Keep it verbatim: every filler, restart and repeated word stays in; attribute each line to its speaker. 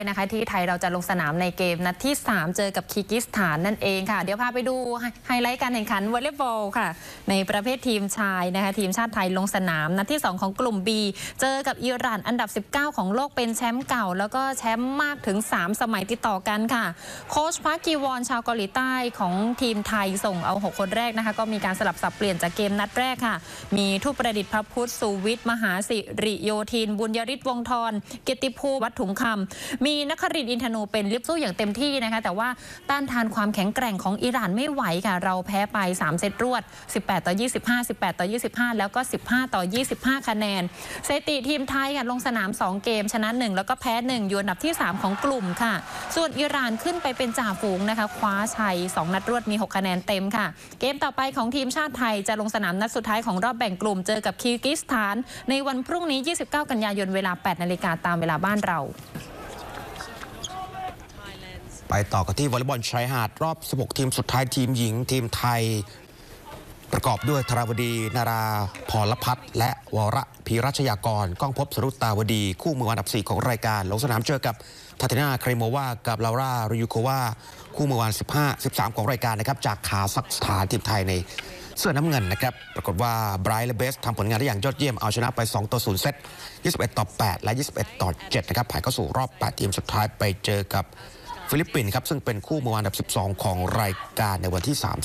Speaker 1: นะคะที่ไทยเราจะลงสนามในเกมนัดที่สามเจอกับคีร์กิสถานนั่นเองค่ะเดี๋ยวพาไปดูไฮไลท์การแข่งขันวอลเลย์บอลค่ะในประเภททีมชายนะคะทีมชาติไทยลงสนามนัดที่สองของกลุ่ม B เจอกับอิหร่านอันดับสิบเก้าของโลกเป็นแชมป์เก่าแล้วก็แชมป์มากถึงสามสมัยติดต่อกันค่ะโค้ชพาร์คกีวอนชาวเกาหลีใต้ของทีมไทยส่งเอาหกคนแรกนะคะก็มีการสลับสับเปลี่ยนจากเกมนัดแรกค่ะมีทุประดิษฐ์พระพุทธสุวิทย์มหาสิริโยธินบุญยริศวงศ์ธรเกียรติภูมิวัดถุงคำมีนครินทร์อินทนูเป็นลิฟสู้อย่างเต็มที่นะคะแต่ว่าต้านทานความแข็งแกร่งของอิหร่านไม่ไหวค่ะเราแพ้ไปสามเซตรวดสิบแปดต่อยี่สิบห้า สิบแปดต่อยี่สิบห้าแล้วก็สิบห้าต่อยี่สิบห้าคะแนนสถิติทีมไทยค่ะลงสนามสองเกมชนะหนึ่งแล้วก็แพ้หนึ่งอยู่อันดับที่สามของกลุ่มค่ะส่วนอิหร่านขึ้นไปเป็นจ่าฝูงนะคะคว้าชัยสองนัดรวดมีหกคะแนนเต็มค่ะเกมต่อไปของทีมชาติไทยจะลงสนามนัดสุดท้ายของรอบแบ่งกลุ่มเจอกับคีร์กิสถานในวันพรุ่งนี้ยี่สิบเก้ากันยายนเวลาแปดนาฬิกาตามเวลาบ้านเรา
Speaker 2: ไปต่อกันที่วอลเลย์บอลชายหาดรอบสิบหกทีมสุดท้ายทีมหญิงทีมไทยประกอบด้วยธาราวดีนาราพรพัฒน์และวรพีรัชยากรก้องพบสรุตตาวดีคู่มืออันดับสี่ของรายการลงสนามเจอกับทาตินาเครโมวากับลาร่าริยูโควาคู่มือวันสิบห้า สิบสามของรายการนะครับจากคาซัคสถานทีมไทยในเสื้อน้ำเงินนะครับปรากฏว่าไบรท์และเบสทำผลงานได้อย่างยอดเยี่ยมเอาชนะไปสองต่อศูนย์เซตยี่สิบเอ็ดต่อแปดและยี่สิบเอ็ดต่อเจ็ดนะครับผ่านเข้าสู่รอบแปดทีมสุดท้ายไปเจอกับฟิลิปปินส์ครับซึ่งเป็นคู่มืออันดับสิบสองของรายการในวันที่สาม